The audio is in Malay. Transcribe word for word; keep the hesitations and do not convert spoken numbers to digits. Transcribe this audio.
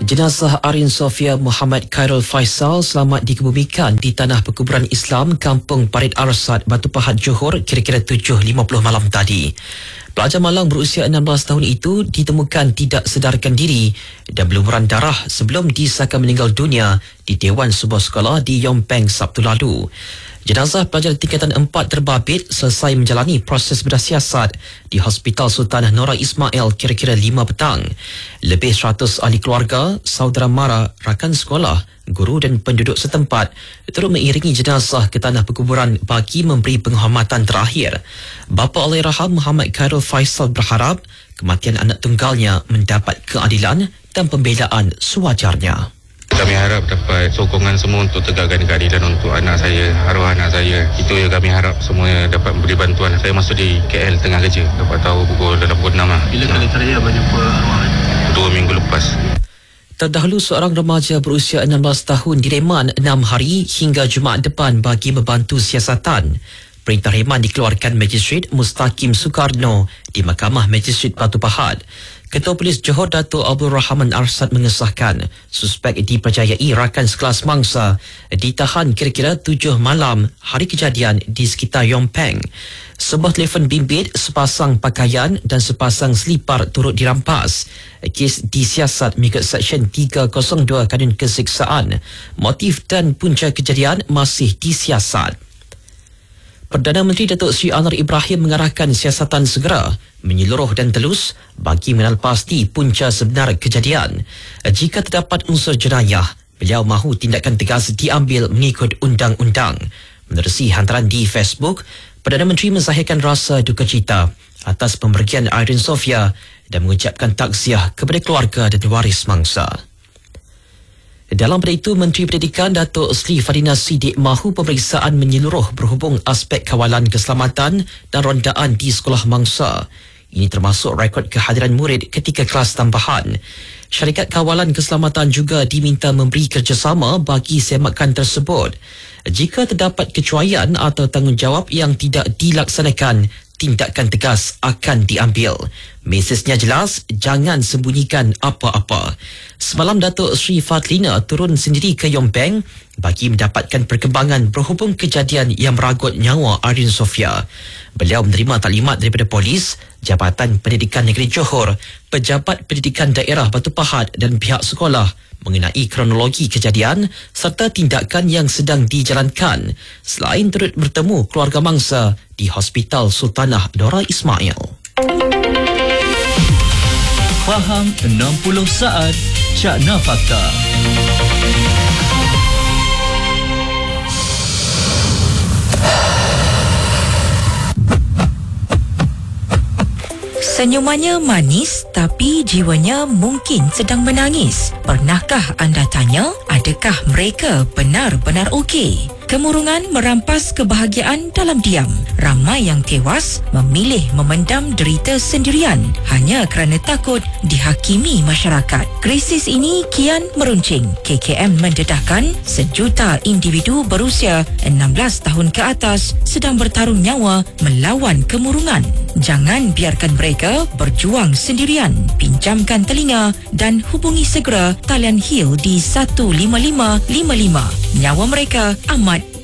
Jenazah Arin Sofia Muhammad Khairul Faisal selamat dikebumikan di Tanah Perkuburan Islam Kampung Parit Arsad, Batu Pahat, Johor kira-kira tujuh lima puluh malam tadi. Pelajar malang berusia enam belas tahun itu ditemukan tidak sedarkan diri dan berlumuran darah sebelum disahkan meninggal dunia di Dewan Sebuah Sekolah di Yong Peng Sabtu lalu. Jenazah pelajar tingkatan empat terbabit selesai menjalani proses bedah siasat di Hospital Sultan Nora Ismail kira-kira lima petang. Lebih seratus ahli keluarga, saudara mara, rakan sekolah, guru dan penduduk setempat turut mengiringi jenazah ke tanah perkuburan bagi memberi penghormatan terakhir. Bapa Allahyarham Muhammad Khairul Faisal berharap kematian anak tunggalnya mendapat keadilan dan pembelaan sewajarnya. Kami harap dapat sokongan semua untuk tegakkan keadilan untuk anak saya, arwah anak saya. Itu yang kami harap semua dapat beri bantuan. Saya masuk di K L tengah kerja. Dapat tahu pukul dalam pukul enam lah. Bila kali terakhir abang jumpa arwah? Dua minggu lepas. Terdahulu seorang remaja berusia enam belas tahun direman enam hari hingga Jumaat depan bagi membantu siasatan. Perintah reman dikeluarkan Magistrate Mustaqim Soekarno di Mahkamah Magistrate Batu Pahat. Ketua Polis Johor Dato' Abdul Rahman Arsad mengesahkan suspek dipercayai rakan sekelas mangsa ditahan kira-kira tujuh malam hari kejadian di sekitar Yong Peng. Sebuah telefon bimbit, sepasang pakaian dan sepasang selipar turut dirampas. Kes disiasat mengikut Seksyen tiga kosong dua Kanun Keseksaan. Motif dan punca kejadian masih disiasat. Perdana Menteri Datuk Seri Anwar Ibrahim mengarahkan siasatan segera, menyeluruh dan telus bagi mengenal pasti punca sebenar kejadian. Jika terdapat unsur jenayah, beliau mahu tindakan tegas diambil mengikut undang-undang. Menerusi hantaran di Facebook, Perdana Menteri menzahirkan rasa duka cita atas pemergian Arin Sofia dan mengucapkan takziah kepada keluarga dan waris mangsa. Dalam pada itu, Menteri Pendidikan Datuk Seri Fadina Siddiq mahu pemeriksaan menyeluruh berhubung aspek kawalan keselamatan dan rondaan di sekolah mangsa. Ini termasuk rekod kehadiran murid ketika kelas tambahan. Syarikat Kawalan Keselamatan juga diminta memberi kerjasama bagi semakan tersebut. Jika terdapat kecuaian atau tanggungjawab yang tidak dilaksanakan, tindakan tegas akan diambil. Mesejnya jelas, jangan sembunyikan apa-apa. Semalam Datuk Seri Fadlina turun sendiri ke Yong Peng bagi mendapatkan perkembangan berhubung kejadian yang meragut nyawa Arin Sofia. Beliau menerima taklimat daripada polis, Jabatan Pendidikan Negeri Johor, Pejabat Pendidikan Daerah Batu Pahat dan pihak sekolah mengenai kronologi kejadian serta tindakan yang sedang dijalankan, selain turut bertemu keluarga mangsa di Hospital Sultanah Nora Ismail. Faham enam puluh saat Cakna Fakta. Senyumannya manis tapi jiwanya mungkin sedang menangis. Pernahkah anda tanya, adakah mereka benar-benar okey? Kemurungan merampas kebahagiaan dalam diam. Ramai yang tewas memilih memendam derita sendirian hanya kerana takut dihakimi masyarakat. Krisis ini kian meruncing. K K M mendedahkan sejuta individu berusia enam belas tahun ke atas sedang bertarung nyawa melawan kemurungan. Jangan biarkan mereka berjuang sendirian. Pinjamkan telinga dan hubungi segera talian H I L di satu lima lima lima lima. Nyawa mereka amat